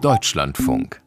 Deutschlandfunk.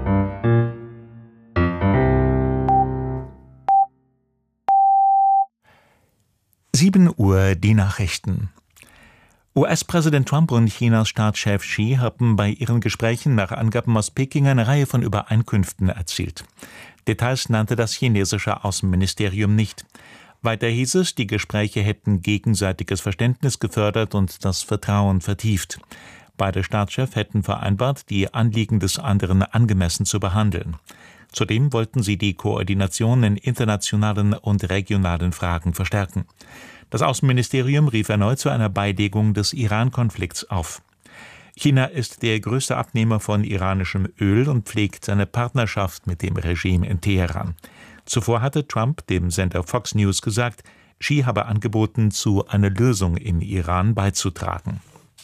7 Uhr, die Nachrichten. US-Präsident Trump und Chinas Staatschef Xi haben bei ihren Gesprächen nach Angaben aus Peking eine Reihe von Übereinkünften erzielt. Details nannte das chinesische Außenministerium nicht. Weiter hieß es, die Gespräche hätten gegenseitiges Verständnis gefördert und das Vertrauen vertieft. Beide Staatschefs hätten vereinbart, die Anliegen des anderen angemessen zu behandeln. Zudem wollten sie die Koordination in internationalen und regionalen Fragen verstärken. Das Außenministerium rief erneut zu einer Beilegung des Iran-Konflikts auf. China ist der größte Abnehmer von iranischem Öl und pflegt eine Partnerschaft mit dem Regime in Teheran. Zuvor hatte Trump dem Sender Fox News gesagt, Xi habe angeboten, zu einer Lösung im Iran beizutragen.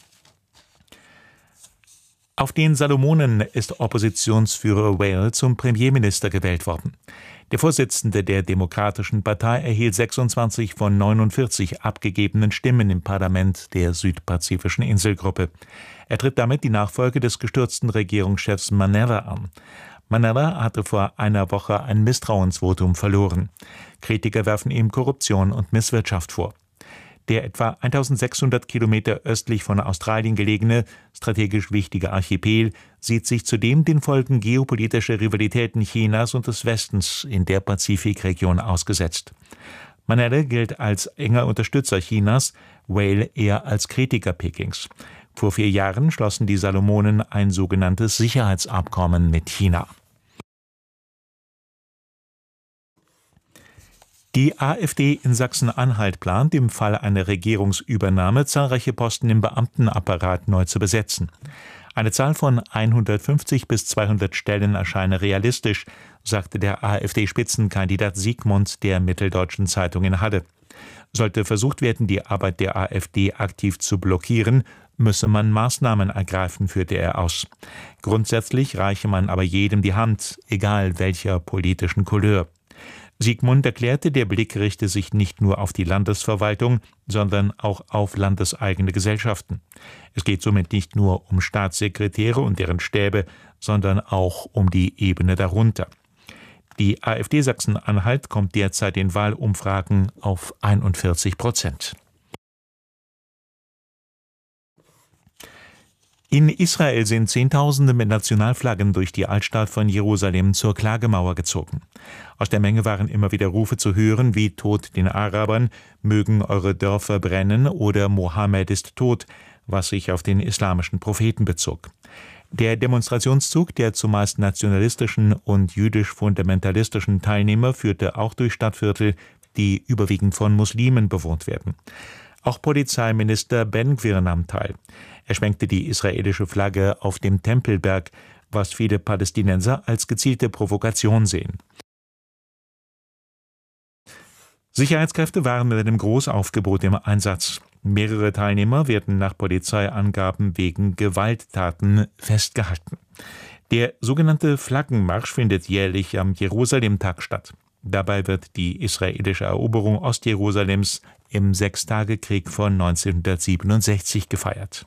Auf den Salomonen ist Oppositionsführer Whale zum Premierminister gewählt worden. Der Vorsitzende der Demokratischen Partei erhielt 26 von 49 abgegebenen Stimmen im Parlament der südpazifischen Inselgruppe. Er tritt damit die Nachfolge des gestürzten Regierungschefs Manela an. Manela hatte vor einer Woche ein Misstrauensvotum verloren. Kritiker werfen ihm Korruption und Misswirtschaft vor. Der etwa 1600 Kilometer östlich von Australien gelegene, strategisch wichtige Archipel sieht sich zudem den Folgen geopolitischer Rivalitäten Chinas und des Westens in der Pazifikregion ausgesetzt. Manela gilt als enger Unterstützer Chinas, Whale eher als Kritiker Pekings. Vor 4 Jahren schlossen die Salomonen ein sogenanntes Sicherheitsabkommen mit China. Die AfD in Sachsen-Anhalt plant, im Fall einer Regierungsübernahme zahlreiche Posten im Beamtenapparat neu zu besetzen. Eine Zahl von 150 bis 200 Stellen erscheine realistisch, sagte der AfD-Spitzenkandidat Siegmund der Mitteldeutschen Zeitung in Halle. Sollte versucht werden, die Arbeit der AfD aktiv zu blockieren, müsse man Maßnahmen ergreifen, führte er aus. Grundsätzlich reiche man aber jedem die Hand, egal welcher politischen Couleur. Siegmund erklärte, der Blick richte sich nicht nur auf die Landesverwaltung, sondern auch auf landeseigene Gesellschaften. Es geht somit nicht nur um Staatssekretäre und deren Stäbe, sondern auch um die Ebene darunter. Die AfD Sachsen-Anhalt kommt derzeit in Wahlumfragen auf 41%. In Israel sind Zehntausende mit Nationalflaggen durch die Altstadt von Jerusalem zur Klagemauer gezogen. Aus der Menge waren immer wieder Rufe zu hören wie „Tod den Arabern", „Mögen eure Dörfer brennen" oder „Mohammed ist tot", was sich auf den islamischen Propheten bezog. Der Demonstrationszug der zumeist nationalistischen und jüdisch-fundamentalistischen Teilnehmer führte auch durch Stadtviertel, die überwiegend von Muslimen bewohnt werden. Auch Polizeiminister Ben-Gvir nahm teil. Er schwenkte die israelische Flagge auf dem Tempelberg, was viele Palästinenser als gezielte Provokation sehen. Sicherheitskräfte waren mit einem Großaufgebot im Einsatz. Mehrere Teilnehmer werden nach Polizeiangaben wegen Gewalttaten festgehalten. Der sogenannte Flaggenmarsch findet jährlich am Jerusalem-Tag statt. Dabei wird die israelische Eroberung Ostjerusalems im Sechstagekrieg von 1967 gefeiert.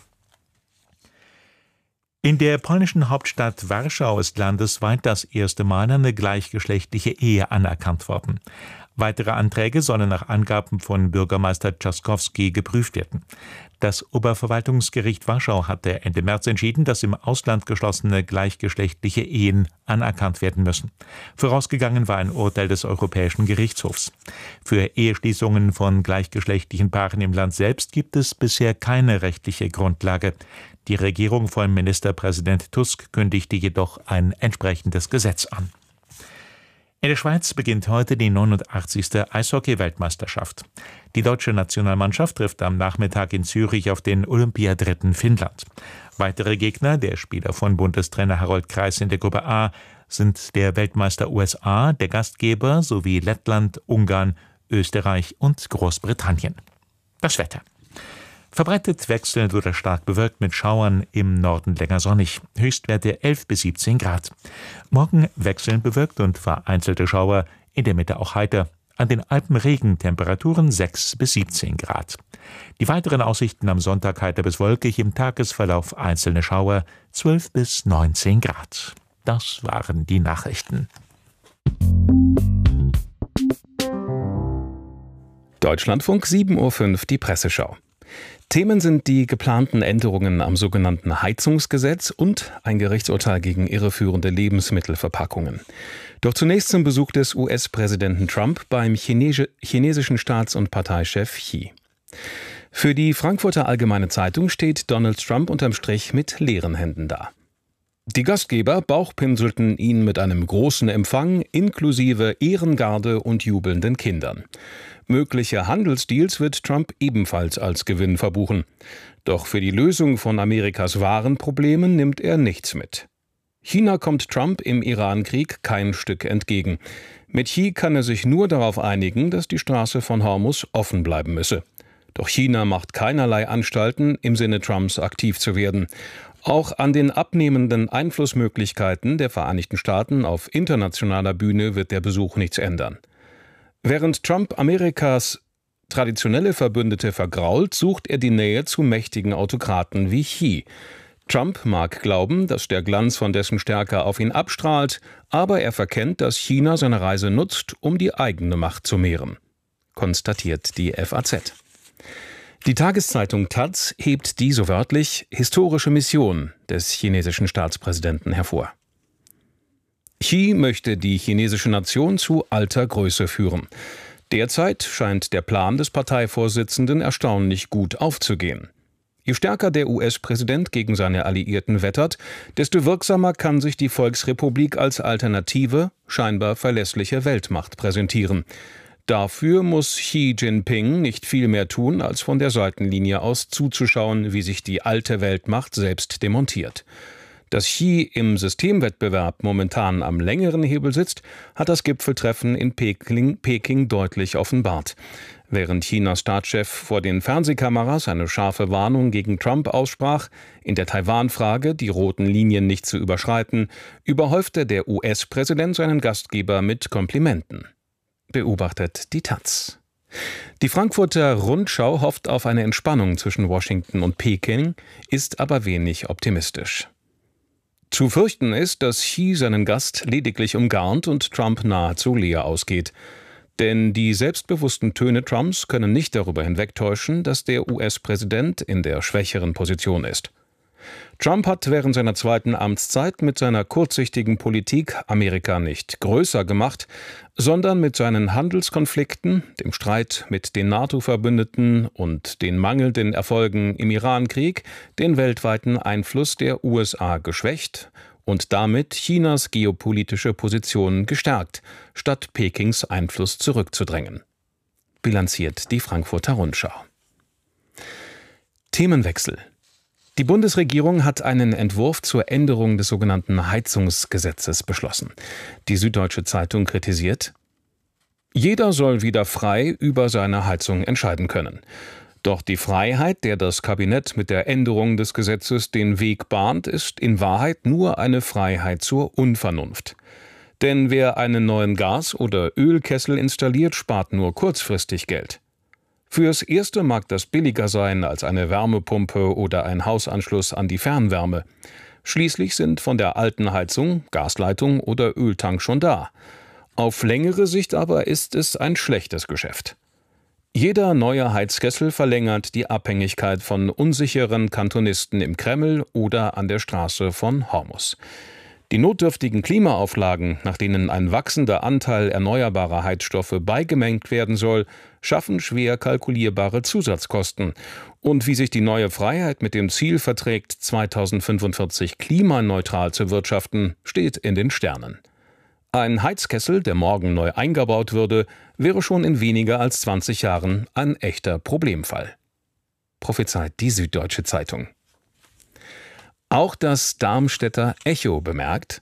In der polnischen Hauptstadt Warschau ist landesweit das erste Mal eine gleichgeschlechtliche Ehe anerkannt worden. Weitere Anträge sollen nach Angaben von Bürgermeister Trzaskowski geprüft werden. Das Oberverwaltungsgericht Warschau hatte Ende März entschieden, dass im Ausland geschlossene gleichgeschlechtliche Ehen anerkannt werden müssen. Vorausgegangen war ein Urteil des Europäischen Gerichtshofs. Für Eheschließungen von gleichgeschlechtlichen Paaren im Land selbst gibt es bisher keine rechtliche Grundlage. Die Regierung von Ministerpräsident Tusk kündigte jedoch ein entsprechendes Gesetz an. In der Schweiz beginnt heute die 89. Eishockey-Weltmeisterschaft. Die deutsche Nationalmannschaft trifft am Nachmittag in Zürich auf den Olympiadritten Finnland. Weitere Gegner, der Spieler von Bundestrainer Harold Kreis in der Gruppe A, sind der Weltmeister USA, der Gastgeber sowie Lettland, Ungarn, Österreich und Großbritannien. Das Wetter. Verbreitet wechselnd oder stark bewölkt mit Schauern, im Norden länger sonnig. Höchstwerte 11 bis 17 Grad. Morgen wechselnd bewölkt und vereinzelte Schauer, in der Mitte auch heiter. An den Alpen Regentemperaturen 6 bis 17 Grad. Die weiteren Aussichten am Sonntag heiter bis wolkig, im Tagesverlauf einzelne Schauer 12 bis 19 Grad. Das waren die Nachrichten. Deutschlandfunk 7.05 Uhr, die Presseschau. Themen sind die geplanten Änderungen am sogenannten Heizungsgesetz und ein Gerichtsurteil gegen irreführende Lebensmittelverpackungen. Doch zunächst zum Besuch des US-Präsidenten Trump beim chinesischen Staats- und Parteichef Xi. Für die Frankfurter Allgemeine Zeitung steht Donald Trump unterm Strich mit leeren Händen da. Die Gastgeber bauchpinselten ihn mit einem großen Empfang inklusive Ehrengarde und jubelnden Kindern. Mögliche Handelsdeals wird Trump ebenfalls als Gewinn verbuchen. Doch für die Lösung von Amerikas wahren Problemen nimmt er nichts mit. China kommt Trump im Iran-Krieg kein Stück entgegen. Mit Xi kann er sich nur darauf einigen, dass die Straße von Hormuz offen bleiben müsse. Doch China macht keinerlei Anstalten, im Sinne Trumps aktiv zu werden. Auch an den abnehmenden Einflussmöglichkeiten der Vereinigten Staaten auf internationaler Bühne wird der Besuch nichts ändern. Während Trump Amerikas traditionelle Verbündete vergrault, sucht er die Nähe zu mächtigen Autokraten wie Xi. Trump mag glauben, dass der Glanz von dessen Stärke auf ihn abstrahlt, aber er verkennt, dass China seine Reise nutzt, um die eigene Macht zu mehren, konstatiert die FAZ. Die Tageszeitung Taz hebt die, so wörtlich, historische Mission des chinesischen Staatspräsidenten hervor. Xi möchte die chinesische Nation zu alter Größe führen. Derzeit scheint der Plan des Parteivorsitzenden erstaunlich gut aufzugehen. Je stärker der US-Präsident gegen seine Alliierten wettert, desto wirksamer kann sich die Volksrepublik als alternative, scheinbar verlässliche Weltmacht präsentieren. Dafür muss Xi Jinping nicht viel mehr tun, als von der Seitenlinie aus zuzuschauen, wie sich die alte Weltmacht selbst demontiert. Dass Xi im Systemwettbewerb momentan am längeren Hebel sitzt, hat das Gipfeltreffen in Peking deutlich offenbart. Während Chinas Staatschef vor den Fernsehkameras eine scharfe Warnung gegen Trump aussprach, in der Taiwan-Frage die roten Linien nicht zu überschreiten, überhäufte der US-Präsident seinen Gastgeber mit Komplimenten. Beobachtet die Taz. Die Frankfurter Rundschau hofft auf eine Entspannung zwischen Washington und Peking, ist aber wenig optimistisch. Zu fürchten ist, dass Xi seinen Gast lediglich umgarnt und Trump nahezu leer ausgeht. Denn die selbstbewussten Töne Trumps können nicht darüber hinwegtäuschen, dass der US-Präsident in der schwächeren Position ist. Trump hat während seiner zweiten Amtszeit mit seiner kurzsichtigen Politik Amerika nicht größer gemacht, sondern mit seinen Handelskonflikten, dem Streit mit den NATO-Verbündeten und den mangelnden Erfolgen im Iran-Krieg den weltweiten Einfluss der USA geschwächt und damit Chinas geopolitische Position gestärkt, statt Pekings Einfluss zurückzudrängen. Bilanziert die Frankfurter Rundschau. Themenwechsel. Die Bundesregierung hat einen Entwurf zur Änderung des sogenannten Heizungsgesetzes beschlossen. Die Süddeutsche Zeitung kritisiert: Jeder soll wieder frei über seine Heizung entscheiden können. Doch die Freiheit, der das Kabinett mit der Änderung des Gesetzes den Weg bahnt, ist in Wahrheit nur eine Freiheit zur Unvernunft. Denn wer einen neuen Gas- oder Ölkessel installiert, spart nur kurzfristig Geld. Fürs Erste mag das billiger sein als eine Wärmepumpe oder ein Hausanschluss an die Fernwärme. Schließlich sind von der alten Heizung, Gasleitung oder Öltank schon da. Auf längere Sicht aber ist es ein schlechtes Geschäft. Jeder neue Heizkessel verlängert die Abhängigkeit von unsicheren Kantonisten im Kreml oder an der Straße von Hormuz. Die notdürftigen Klimaauflagen, nach denen ein wachsender Anteil erneuerbarer Heizstoffe beigemengt werden soll, schaffen schwer kalkulierbare Zusatzkosten. Und wie sich die neue Freiheit mit dem Ziel verträgt, 2045 klimaneutral zu wirtschaften, steht in den Sternen. Ein Heizkessel, der morgen neu eingebaut würde, wäre schon in weniger als 20 Jahren ein echter Problemfall. Prophezeit die Süddeutsche Zeitung. Auch das Darmstädter Echo bemerkt: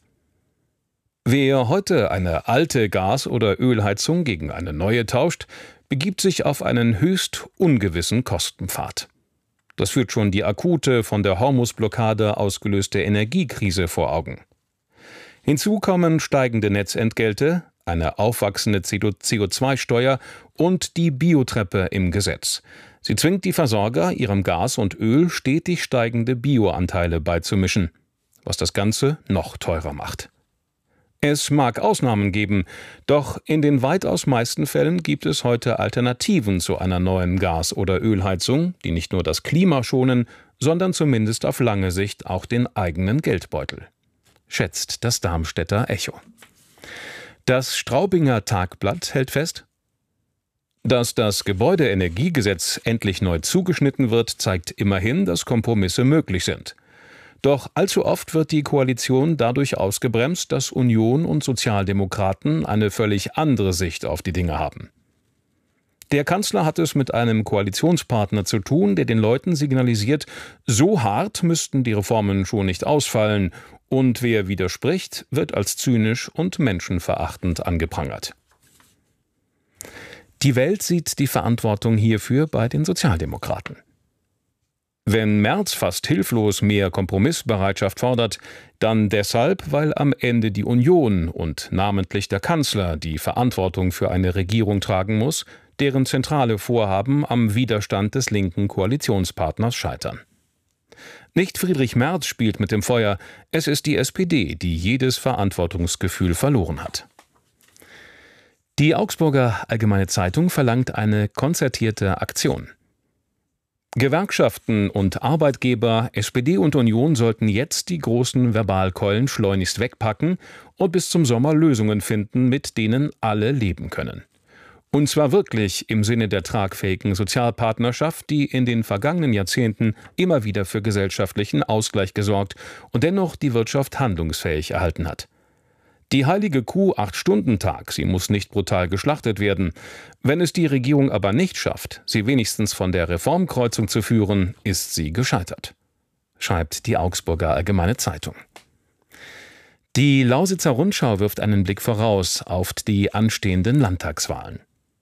Wer heute eine alte Gas- oder Ölheizung gegen eine neue tauscht, begibt sich auf einen höchst ungewissen Kostenpfad. Das führt schon die akute, von der Hormuz-Blockade ausgelöste Energiekrise vor Augen. Hinzu kommen steigende Netzentgelte, eine aufwachsende CO2-Steuer und die Biotreppe im Gesetz. Sie zwingt die Versorger, ihrem Gas und Öl stetig steigende Bioanteile beizumischen, was das Ganze noch teurer macht. Es mag Ausnahmen geben, doch in den weitaus meisten Fällen gibt es heute Alternativen zu einer neuen Gas- oder Ölheizung, die nicht nur das Klima schonen, sondern zumindest auf lange Sicht auch den eigenen Geldbeutel, schätzt das Darmstädter Echo. Das Straubinger Tagblatt hält fest: Dass das Gebäudeenergiegesetz endlich neu zugeschnitten wird, zeigt immerhin, dass Kompromisse möglich sind. Doch allzu oft wird die Koalition dadurch ausgebremst, dass Union und Sozialdemokraten eine völlig andere Sicht auf die Dinge haben. Der Kanzler hat es mit einem Koalitionspartner zu tun, der den Leuten signalisiert, so hart müssten die Reformen schon nicht ausfallen, und wer widerspricht, wird als zynisch und menschenverachtend angeprangert. Die Welt sieht die Verantwortung hierfür bei den Sozialdemokraten. Wenn Merz fast hilflos mehr Kompromissbereitschaft fordert, dann deshalb, weil am Ende die Union und namentlich der Kanzler die Verantwortung für eine Regierung tragen muss, deren zentrale Vorhaben am Widerstand des linken Koalitionspartners scheitern. Nicht Friedrich Merz spielt mit dem Feuer, es ist die SPD, die jedes Verantwortungsgefühl verloren hat. Die Augsburger Allgemeine Zeitung verlangt eine konzertierte Aktion. Gewerkschaften und Arbeitgeber, SPD und Union sollten jetzt die großen Verbalkeulen schleunigst wegpacken und bis zum Sommer Lösungen finden, mit denen alle leben können. Und zwar wirklich im Sinne der tragfähigen Sozialpartnerschaft, die in den vergangenen Jahrzehnten immer wieder für gesellschaftlichen Ausgleich gesorgt und dennoch die Wirtschaft handlungsfähig erhalten hat. Die heilige Kuh 8-Stunden-Tag, sie muss nicht brutal geschlachtet werden. Wenn es die Regierung aber nicht schafft, sie wenigstens von der Reformkreuzung zu führen, ist sie gescheitert, schreibt die Augsburger Allgemeine Zeitung. Die Lausitzer Rundschau wirft einen Blick voraus auf die anstehenden Landtagswahlen.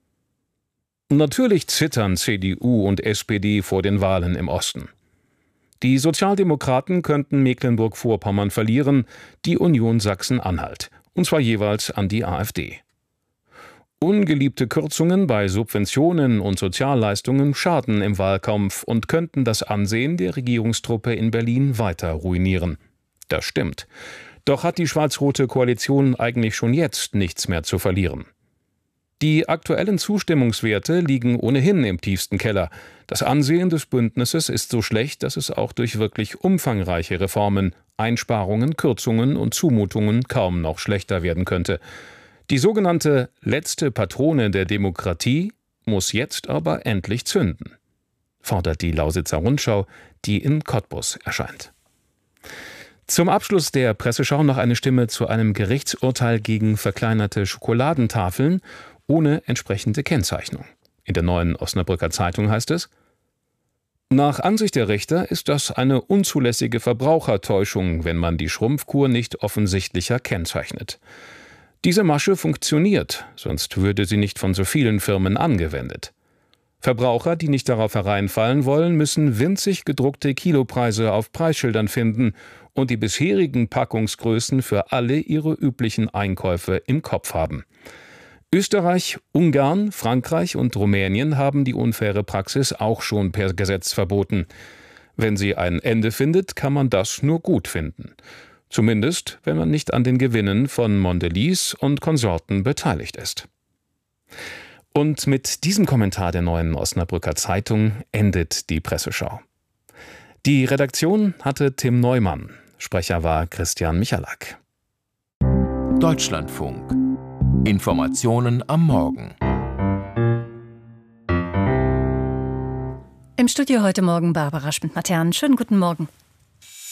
Natürlich zittern CDU und SPD vor den Wahlen im Osten. Die Sozialdemokraten könnten Mecklenburg-Vorpommern verlieren, die Union Sachsen-Anhalt, und zwar jeweils an die AfD. Ungeliebte Kürzungen bei Subventionen und Sozialleistungen schaden im Wahlkampf und könnten das Ansehen der Regierungstruppe in Berlin weiter ruinieren. Das stimmt. Doch hat die schwarz-rote Koalition eigentlich schon jetzt nichts mehr zu verlieren. Die aktuellen Zustimmungswerte liegen ohnehin im tiefsten Keller. Das Ansehen des Bündnisses ist so schlecht, dass es auch durch wirklich umfangreiche Reformen, Einsparungen, Kürzungen und Zumutungen kaum noch schlechter werden könnte. Die sogenannte letzte Patrone der Demokratie muss jetzt aber endlich zünden, fordert die Lausitzer Rundschau, die in Cottbus erscheint. Zum Abschluss der Presseschau noch eine Stimme zu einem Gerichtsurteil gegen verkleinerte Schokoladentafeln ohne entsprechende Kennzeichnung. In der Neuen Osnabrücker Zeitung heißt es: Nach Ansicht der Richter ist das eine unzulässige Verbrauchertäuschung, wenn man die Schrumpfkur nicht offensichtlicher kennzeichnet. Diese Masche funktioniert, sonst würde sie nicht von so vielen Firmen angewendet. Verbraucher, die nicht darauf hereinfallen wollen, müssen winzig gedruckte Kilopreise auf Preisschildern finden und die bisherigen Packungsgrößen für alle ihre üblichen Einkäufe im Kopf haben. Österreich, Ungarn, Frankreich und Rumänien haben die unfaire Praxis auch schon per Gesetz verboten. Wenn sie ein Ende findet, kann man das nur gut finden. Zumindest, wenn man nicht an den Gewinnen von Mondelez und Konsorten beteiligt ist. Und mit diesem Kommentar der Neuen Osnabrücker Zeitung endet die Presseschau. Die Redaktion hatte Tim Neumann. Sprecher war Christian Michalak. Deutschlandfunk. Informationen am Morgen. Im Studio heute Morgen Barbara Schmidt-Matern. Schönen guten Morgen.